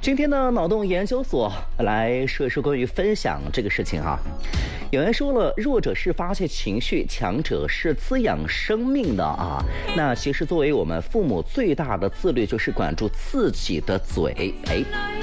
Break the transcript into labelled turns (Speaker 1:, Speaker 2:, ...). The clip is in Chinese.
Speaker 1: 今天呢，脑洞研究所来说一说关于分享这个事情啊。有人说了，弱者是发泄情绪，强者是滋养生命的啊。那其实作为我们父母最大的自律就是管住自己的嘴。